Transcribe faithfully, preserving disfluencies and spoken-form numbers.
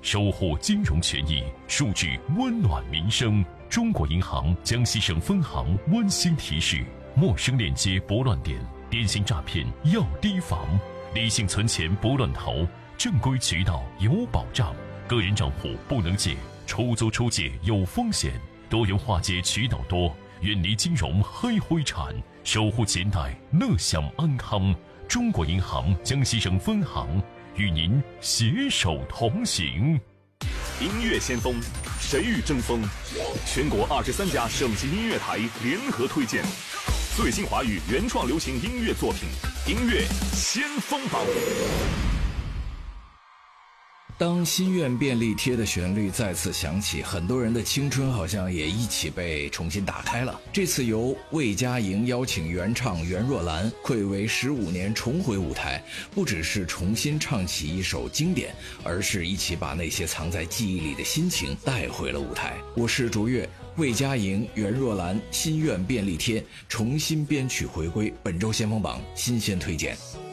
守护金融权益，数据温暖民生。中国银行江西省分行温馨提示：陌生链接拨乱点，电信诈骗要提防。理性存钱不乱投，正规渠道有保障。个人账户不能借，出租出借有风险。多元化解渠道多，远离金融黑灰产，守护钱袋乐享安康。中国银行江西省分行与您携手同行。 音乐先锋，谁与争锋？全国二十三家省级音乐台联合推荐最新华语原创流行音乐作品，音乐先锋榜。 当心愿便利贴的旋律再次响起，很多人的青春好像也一起被重新打开了。这次由魏佳莹邀请原唱袁若兰，暌违十五年重回舞台，不只是重新唱起一首经典，而是一起把那些藏在记忆里的心情带回了舞台。我是卓越，魏佳莹、袁若兰心愿便利贴重新编曲回归，本周先锋榜新鲜推荐。